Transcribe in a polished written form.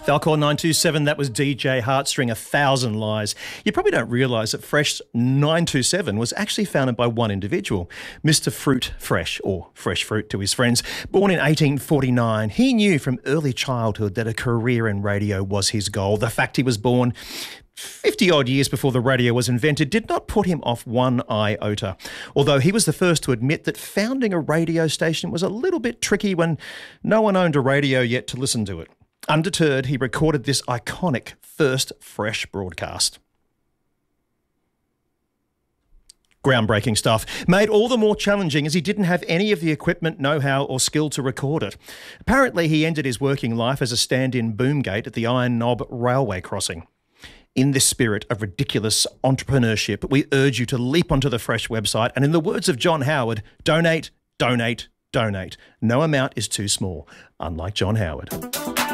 Falcor 927, that was DJ Heartstring, 1,000 Lies. You probably don't realise that Fresh 927 was actually founded by one individual, Mr. Fruit Fresh, or Fresh Fruit to his friends. Born in 1849, he knew from early childhood that a career in radio was his goal. The fact he was born 50-odd years before the radio was invented did not put him off one iota, although he was the first to admit that founding a radio station was a little bit tricky when no one owned a radio yet to listen to it. Undeterred, he recorded this iconic first Fresh broadcast. Groundbreaking stuff, made all the more challenging as he didn't have any of the equipment, know-how or skill to record it. Apparently, he ended his working life as a stand-in boomgate at the Iron Knob railway crossing. In this spirit of ridiculous entrepreneurship, we urge you to leap onto the Fresh website and, in the words of John Howard, donate, donate, donate. No amount is too small, unlike John Howard.